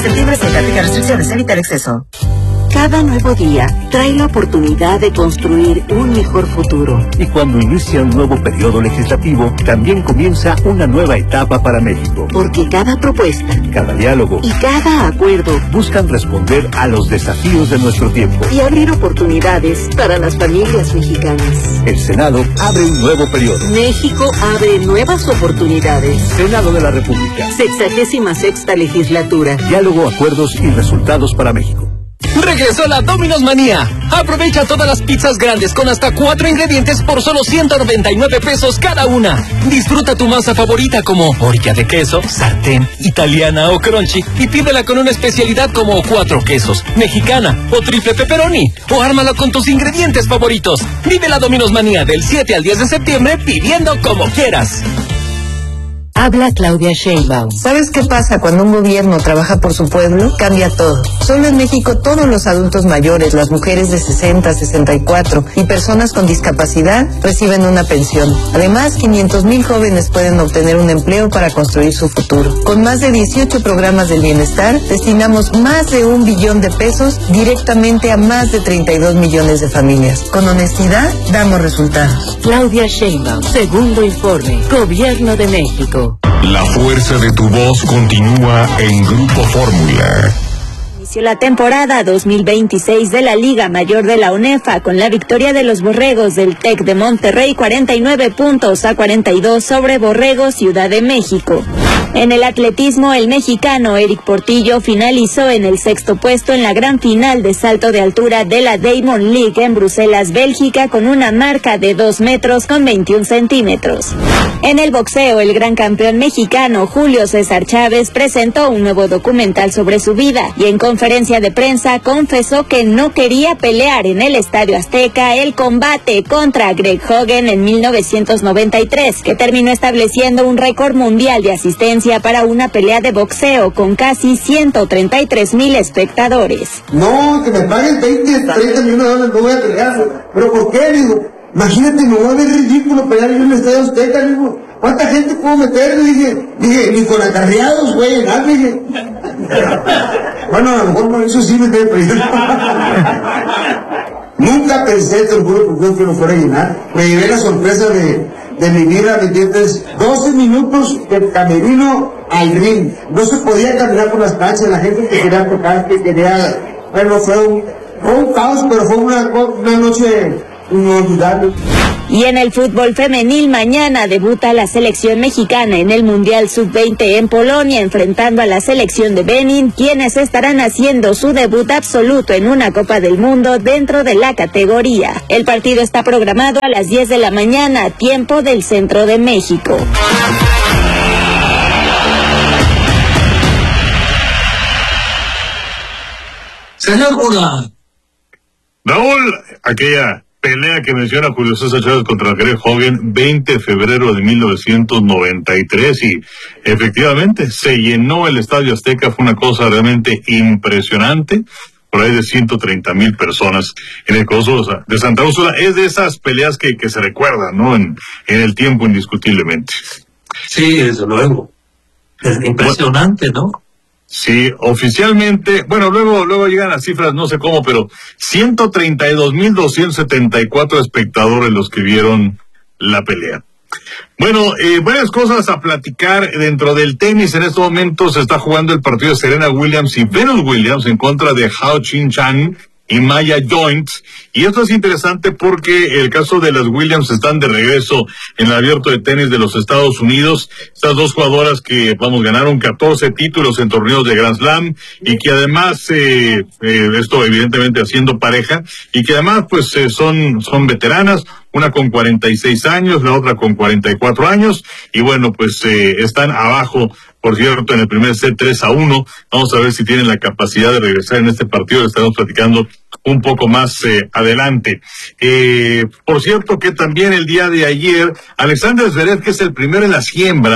septiembre se aplican restricciones. Evita el exceso. Cada nuevo día trae la oportunidad de construir un mejor futuro. Y cuando inicia un nuevo periodo legislativo, también comienza una nueva etapa para México. Porque cada propuesta, cada diálogo y cada acuerdo buscan responder a los desafíos de nuestro tiempo y abrir oportunidades para las familias mexicanas. El Senado abre un nuevo periodo. México abre nuevas oportunidades. Senado de la República. 66ª legislatura. Diálogo, acuerdos y resultados para México. Regresó la Domino's Manía. Aprovecha todas las pizzas grandes con hasta 4 ingredientes por solo 199 pesos cada una. Disfruta tu masa favorita como orilla de queso, sartén, italiana o crunchy y pídela con una especialidad como 4 quesos, mexicana o triple pepperoni o ármala con tus ingredientes favoritos. Vive la Domino's Manía del 7 al 10 de septiembre pidiendo como quieras. Habla Claudia Sheinbaum. ¿Sabes qué pasa cuando un gobierno trabaja por su pueblo? Cambia todo. Solo en México todos los adultos mayores, las mujeres de 60, 64 y personas con discapacidad reciben una pensión. Además, 500,000 jóvenes pueden obtener un empleo para construir su futuro. Con más de 18 programas del bienestar, destinamos más de 1 billón de pesos directamente a más de 32 millones de familias. Con honestidad, damos resultados. Claudia Sheinbaum, segundo informe, Gobierno de México. La fuerza de tu voz continúa en Grupo Fórmula. Inició la temporada 2026 de la Liga Mayor de la UNEFA con la victoria de los Borregos del TEC de Monterrey 49 puntos a 42 sobre Borregos Ciudad de México. En el atletismo, el mexicano Eric Portillo finalizó en el 6º puesto en la gran final de salto de altura de la Diamond League en Bruselas, Bélgica, con una marca de 2 metros con 21 centímetros. En el boxeo, el gran campeón mexicano Julio César Chávez presentó un nuevo documental sobre su vida y en conferencia de prensa confesó que no quería pelear en el Estadio Azteca el combate contra Greg Hogan en 1993, que terminó estableciendo un récord mundial de asistencia para una pelea de boxeo con casi 133,000 espectadores. No, que me paguen 20, 30 millones de dólares, no voy a pelear. ¿Pero por qué? Digo, imagínate, me voy a ver ridículo pelear en el Estadio Azteca, digo. ¿Cuánta gente puedo meter? Dije, ni con acarreados, güey, dije. Bueno, a lo mejor por eso sí me estoy perdiendo. Nunca pensé, te lo juro por Dios, que lo fuera a llenar. Me llevé la sorpresa de mi vida, ¿me entiendes? 12 minutos del camerino al ring. No se podía caminar por las canchas, la gente que quería tocar, que quería... Bueno, fue un caos, pero fue una noche inolvidable. Y en el fútbol femenil, mañana debuta la selección mexicana en el Mundial Sub-20 en Polonia, enfrentando a la selección de Benin, quienes estarán haciendo su debut absoluto en una Copa del Mundo dentro de la categoría. El partido está programado a las 10 de la mañana, tiempo del centro de México. Señor Cura. Raúl, aquella pelea que menciona Julio César Chávez contra Greg Hogan, 20 de febrero de 1993, y efectivamente se llenó el Estadio Azteca, fue una cosa realmente impresionante, por ahí de 130,000 personas en el Coso de Santa Úrsula. Es de esas peleas que se recuerdan, ¿no? En el tiempo, indiscutiblemente. Sí, desde luego. Es impresionante, ¿no? Sí, oficialmente, bueno, luego llegan las cifras, no sé cómo, pero 132,274 espectadores los que vieron la pelea. Bueno, varias cosas a platicar dentro del tenis. En este momento se está jugando el partido de Serena Williams y Venus Williams en contra de Hao Qingchen y Maya Joint. Y esto es interesante porque el caso de las Williams están de regreso en el abierto de tenis de los Estados Unidos. Estas dos jugadoras que, ganaron 14 títulos en torneos de Grand Slam y que además, esto evidentemente haciendo pareja, y que además pues son veteranas, una con 46 años, la otra con 44 años, y bueno, pues están abajo, por cierto, en el primer set 3-1. Vamos a ver si tienen la capacidad de regresar en este partido, lo estaremos platicando un poco más adelante. Por cierto que también el día de ayer, Alexander Zverev, que es el primero en la siembra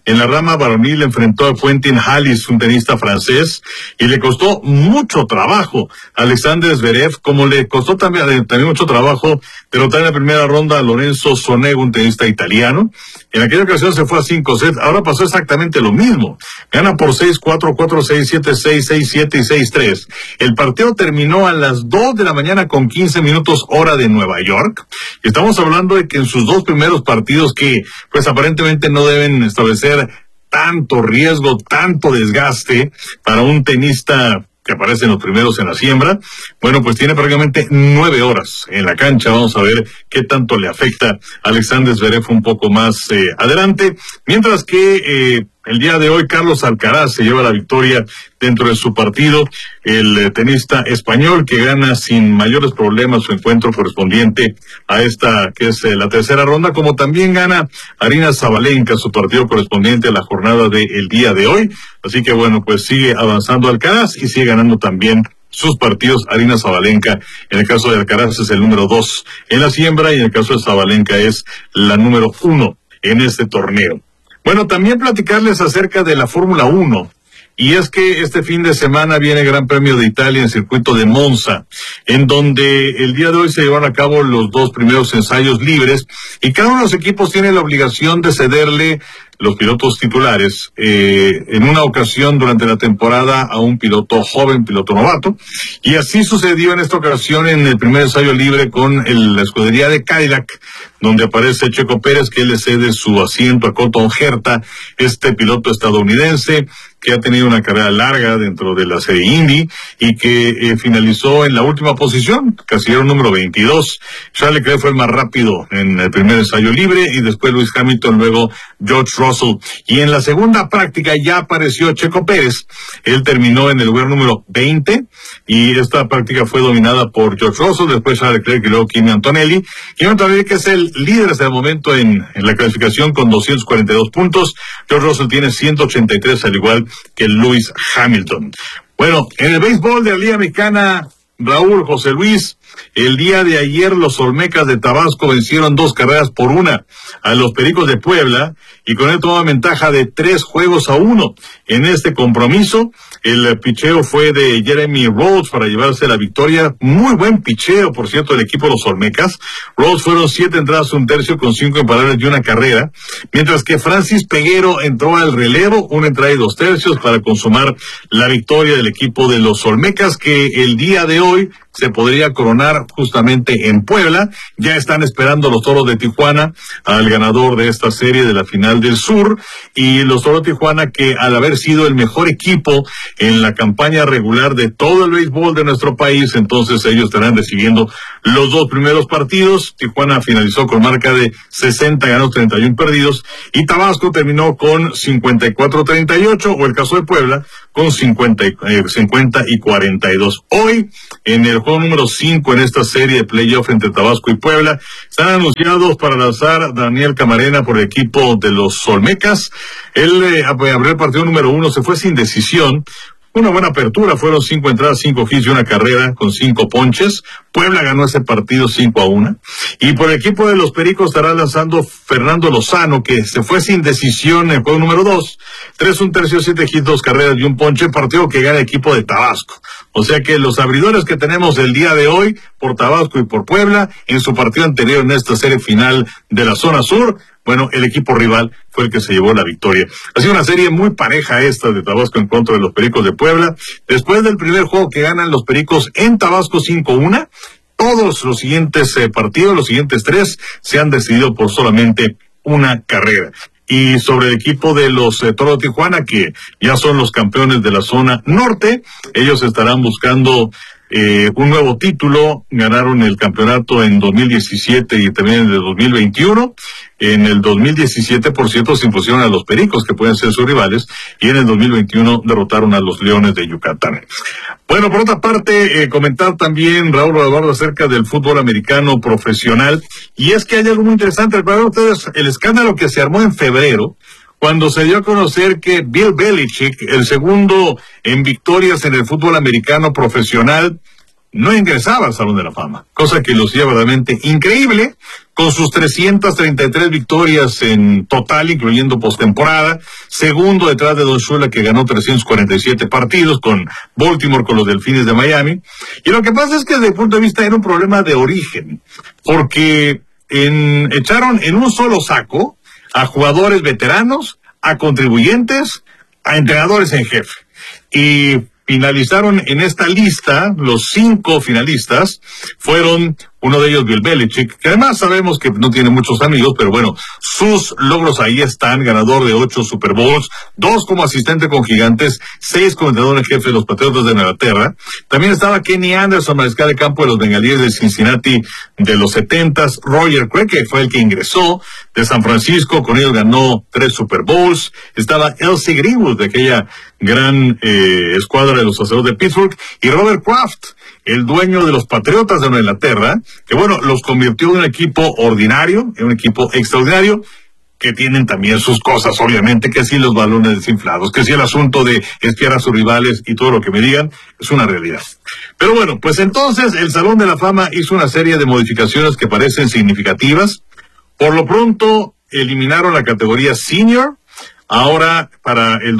En la rama varonil enfrentó a Quentin Halys, un tenista francés, y le costó mucho trabajo a Alexander Zverev, como le costó también mucho trabajo derrotar en la primera ronda a Lorenzo Sonego, un tenista italiano. En aquella ocasión se fue a 5 sets, ahora pasó exactamente lo mismo. Gana por 6-4, 4-6, 7-6, 6-7 y 6-3. El partido terminó a las 2 de la mañana con 15 minutos hora de Nueva York. Y estamos hablando de que en sus 2 primeros partidos, que pues aparentemente no deben establecer tanto riesgo, tanto desgaste para un tenista que aparece en los primeros en la siembra, bueno, pues tiene prácticamente 9 horas en la cancha. Vamos a ver qué tanto le afecta a Alexander Zverev un poco más adelante, mientras que el día de hoy Carlos Alcaraz se lleva la victoria dentro de su partido, el tenista español que gana sin mayores problemas su encuentro correspondiente a esta que es la tercera ronda, como también gana Aryna Sabalenka su partido correspondiente a la jornada del día de hoy. Así que bueno, pues sigue avanzando Alcaraz y sigue ganando también sus partidos. Aryna Sabalenka, en el caso de Alcaraz, es el número 2 en la siembra y en el caso de Sabalenka es la número 1 en este torneo. Bueno, también platicarles acerca de la Fórmula 1. Y es que este fin de semana viene el Gran Premio de Italia en el circuito de Monza, en donde el día de hoy se llevan a cabo los 2 primeros ensayos libres y cada uno de los equipos tiene la obligación de cederle los pilotos titulares en una ocasión durante la temporada a un piloto joven, piloto novato, y así sucedió en esta ocasión en el primer ensayo libre con la escudería de Cadillac, donde aparece Checo Pérez, que le cede su asiento a Colton Herta, este piloto estadounidense que ha tenido una carrera larga dentro de la serie Indy y que finalizó en la última posición, casillero número 22. Charles Leclerc fue el más rápido en el primer ensayo libre y después Lewis Hamilton, luego George Russell. Y en la segunda práctica ya apareció Checo Pérez. Él terminó en el lugar número 20 y esta práctica fue dominada por George Russell, después Charles Leclerc y luego Kimi Antonelli. Kimi Antonelli, que es el líder hasta el momento en la clasificación con 242 puntos. George Russell tiene 183, al igual que Lewis Hamilton. Bueno, en el béisbol de la Liga Mexicana, Raúl, José Luis, el día de ayer los Olmecas de Tabasco vencieron 2-1 a los Pericos de Puebla y con esto toman ventaja de 3-1. En este compromiso, el picheo fue de Jeremy Rhodes para llevarse la victoria. Muy buen picheo, por cierto, del equipo de los Olmecas. Rhodes fueron 7 entradas, 1 tercio con 5 imparables y 1 carrera, mientras que Francis Peguero entró al relevo, 1 entrada y 2 tercios para consumar la victoria del equipo de los Olmecas, que el día de hoy se podría coronar justamente en Puebla. Ya están esperando los Toros de Tijuana al ganador de esta serie de la Final del Sur, y los Toros de Tijuana, que al haber sido el mejor equipo en la campaña regular de todo el béisbol de nuestro país, entonces ellos estarán recibiendo los 2 primeros partidos. Tijuana finalizó con marca de 60 ganados, 31 perdidos, y Tabasco terminó con 54-38, o el caso de Puebla con 50 y 42. Hoy, en el juego número 5 en esta serie de playoff entre Tabasco y Puebla, están anunciados para lanzar Daniel Camarena por el equipo de los Olmecas. Él abrió el partido número 1, se fue sin decisión. Una buena apertura, fueron 5 entradas, 5 hits y 1 carrera con 5 ponches. Puebla ganó ese partido 5-1. Y por el equipo de los Pericos estará lanzando Fernando Lozano, que se fue sin decisión en el juego número 2. 3 1 tercio, 7 hits, 2 carreras y 1 ponche, partido que gana el equipo de Tabasco. O sea que los abridores que tenemos el día de hoy por Tabasco y por Puebla, en su partido anterior en esta serie final de la zona sur, bueno, el equipo rival fue el que se llevó la victoria. Ha sido una serie muy pareja esta de Tabasco en contra de los Pericos de Puebla. Después del primer juego que ganan los Pericos en Tabasco 5-1, todos los siguientes partidos, los siguientes 3, se han decidido por solamente 1 carrera. Y sobre el equipo de los Toros de Tijuana, que ya son los campeones de la zona norte, ellos estarán buscando un nuevo título. Ganaron el campeonato en 2017 y también en el 2021. En el 2017, por cierto, se impusieron a los Pericos, que pueden ser sus rivales, y en el 2021 derrotaron a los Leones de Yucatán. Bueno, por otra parte, comentar también, Raúl Eduardo, acerca del fútbol americano profesional, y es que hay algo muy interesante. Recuerden ustedes el escándalo que se armó en febrero, cuando se dio a conocer que Bill Belichick, el segundo en victorias en el fútbol americano profesional, no ingresaba al Salón de la Fama, cosa que lo hacía verdaderamente increíble, con sus 333 victorias en total, incluyendo postemporada, segundo detrás de Don Shula, que ganó 347 partidos con Baltimore, con los Delfines de Miami. Y lo que pasa es que desde el punto de vista era un problema de origen, porque echaron en un solo saco a jugadores veteranos, a contribuyentes, a entrenadores en jefe. Y finalizaron en esta lista, los 5 finalistas fueron, uno de ellos Bill Belichick, que además sabemos que no tiene muchos amigos, pero bueno, sus logros ahí están, ganador de 8 Super Bowls, 2 como asistente con Gigantes, 6 como entrenador en jefe de los Patriotas de Nueva Inglaterra. También estaba Kenny Anderson, mariscal de campo de los Bengalíes de Cincinnati de los 70s, Roger Craig, que fue el que ingresó de San Francisco, con ellos ganó 3 Super Bowls. Estaba Elsie Greenwood, de aquella gran escuadra de los Aceros de Pittsburgh, y Robert Kraft, el dueño de los Patriotas de Nueva Inglaterra, que bueno, los convirtió en un equipo ordinario, en un equipo extraordinario, que tienen también sus cosas, obviamente, que sí los balones desinflados, que sí el asunto de espiar a sus rivales y todo lo que me digan, es una realidad. Pero bueno, pues entonces el Salón de la Fama hizo una serie de modificaciones que parecen significativas. Por lo pronto, eliminaron la categoría Senior. Ahora, para el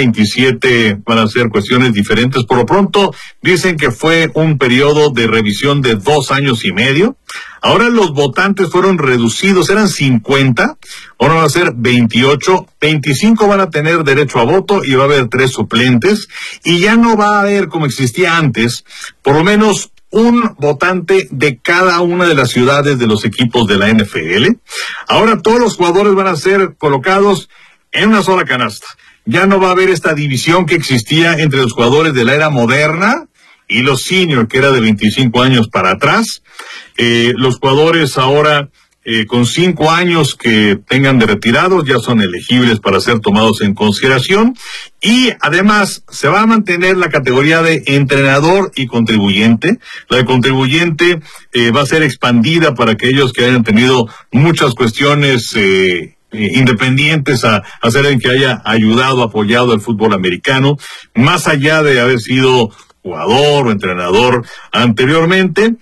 2027 van a ser cuestiones diferentes. Por lo pronto, dicen que fue un periodo de revisión de 2 años y medio. Ahora los votantes fueron reducidos, eran 50, ahora van a ser 28, 25 van a tener derecho a voto y va a haber 3 suplentes. Y ya no va a haber, como existía antes, por lo menos un votante de cada una de las ciudades de los equipos de la NFL. Ahora todos los jugadores van a ser colocados en una sola canasta. Ya no va a haber esta división que existía entre los jugadores de la era moderna y los senior, que era de 25 años para atrás. Los jugadores ahora con 5 años que tengan de retirados ya son elegibles para ser tomados en consideración. Y además se va a mantener la categoría de entrenador y contribuyente. La de contribuyente va a ser expandida para aquellos que hayan tenido muchas cuestiones independientes a ser el que haya ayudado, apoyado al fútbol americano, más allá de haber sido jugador o entrenador anteriormente.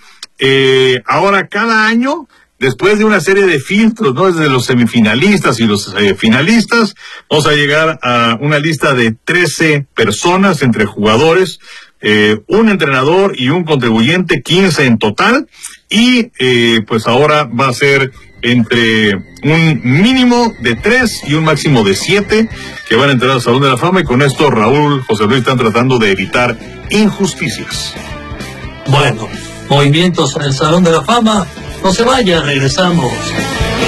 Ahora cada año, después de una serie de filtros, ¿no? Desde los semifinalistas y los finalistas, vamos a llegar a una lista de 13 personas entre jugadores, un entrenador y un contribuyente, 15 en total, y pues ahora va a ser entre un mínimo de 3 y un máximo de 7 que van a entrar al Salón de la Fama, y con esto Raúl, José Luis están tratando de evitar injusticias. Bueno, movimientos en el Salón de la Fama, no se vaya, regresamos.